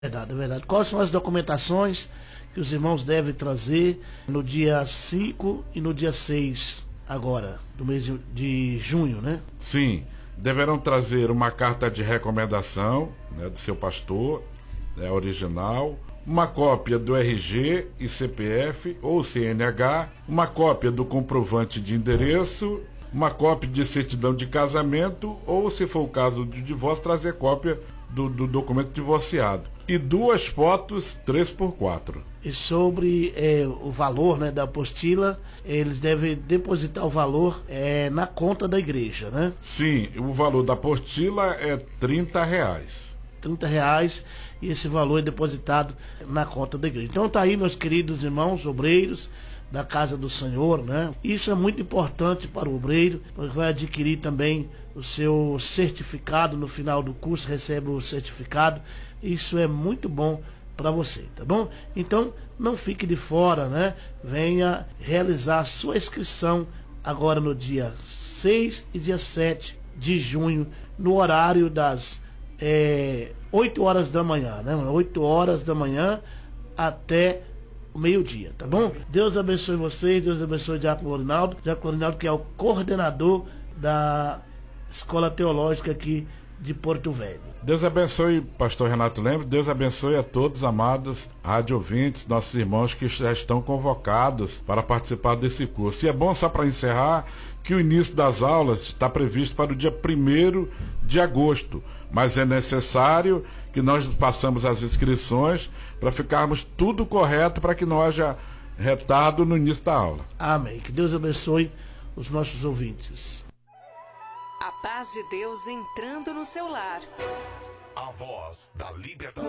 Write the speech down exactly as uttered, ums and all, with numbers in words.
Verdade, é verdade. Quais são as documentações que os irmãos devem trazer no dia cinco e no dia seis agora, do mês de, de junho, né? Sim, deverão trazer uma carta de recomendação, né, do seu pastor, né, original, uma cópia do R G e C P F ou C N H, uma cópia do comprovante de endereço, uma cópia de certidão de casamento ou, se for o caso de divórcio, trazer cópia do, do documento divorciado. E duas fotos três por quatro. E sobre é, o valor, né, da apostila, eles devem depositar o valor é, na conta da igreja, né? Sim, o valor da apostila é trinta reais. trinta reais, e esse valor é depositado na conta da igreja. Então tá aí, meus queridos irmãos obreiros da casa do Senhor, né? Isso é muito importante para o obreiro, porque vai adquirir também o seu certificado no final do curso, recebe o certificado. Isso é muito bom para você, tá bom? Então não fique de fora, né? Venha realizar a sua inscrição agora no dia seis e dia sete de junho, no horário das é, oito horas da manhã, né? oito horas da manhã até o meio-dia, tá bom? Deus abençoe vocês, Deus abençoe o Diácono Rinaldo, Diácono Rinaldo, que é o coordenador da Escola Teológica aqui de Porto Velho. Deus abençoe, pastor Renato Lemos, Deus abençoe a todos, amados rádio ouvintes, nossos irmãos que já estão convocados para participar desse curso. E é bom, só para encerrar, que o início das aulas está previsto para o dia primeiro de agosto, mas é necessário que nós passamos as inscrições para ficarmos tudo correto, para que não haja retardo no início da aula. Amém. Que Deus abençoe os nossos ouvintes. A paz de Deus entrando no seu lar. A voz da libertação.